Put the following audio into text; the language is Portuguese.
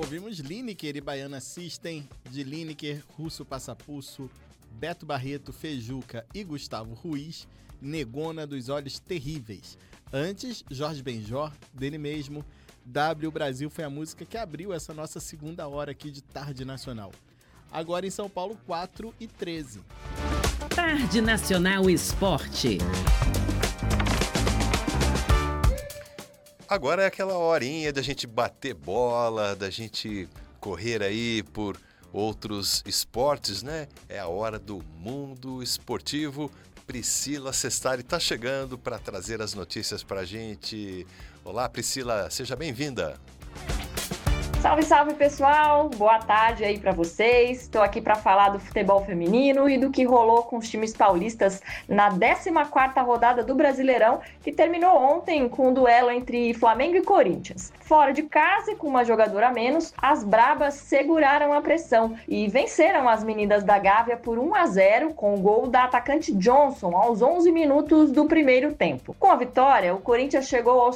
Ouvimos Lineker e Baiana System, de Lineker, Russo Passapulso, Beto Barreto, Fejuca e Gustavo Ruiz, Negona dos Olhos Terríveis. Antes, Jorge Benjor, dele mesmo, W Brasil foi a música que abriu essa nossa segunda hora aqui de Tarde Nacional. Agora em São Paulo, 4h13. Tarde Nacional Esporte. Agora é aquela horinha da gente bater bola, da gente correr aí por outros esportes, né? É a hora do mundo esportivo. Priscila Cestari está chegando para trazer as notícias para a gente. Olá, Priscila, seja bem-vinda. Salve, salve, pessoal! Boa tarde aí para vocês. Estou aqui para falar do futebol feminino e do que rolou com os times paulistas na 14ª rodada do Brasileirão, que terminou ontem com um duelo entre Flamengo e Corinthians. Fora de casa e com uma jogadora a menos, as brabas seguraram a pressão e venceram as meninas da Gávea por 1-0 com o gol da atacante Johnson aos 11 minutos do primeiro tempo. Com a vitória, o Corinthians chegou aos